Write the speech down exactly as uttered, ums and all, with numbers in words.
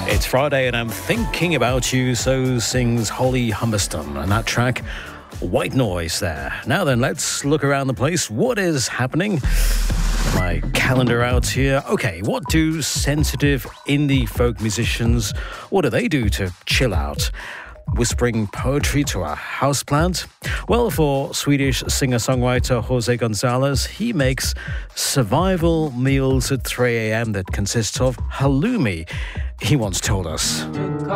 It's Friday and I'm thinking about you, so sings Holly Humberstone. And that track, White Noise there. Now then, let's look around the place. What is happening? My calendar out here. Okay, what do sensitive indie folk musicians, what do they do to chill out? Whispering poetry to a houseplant? Well, for Swedish singer-songwriter Jose Gonzalez, he makes survival meals at three a.m. that consists of halloumi, he once told us.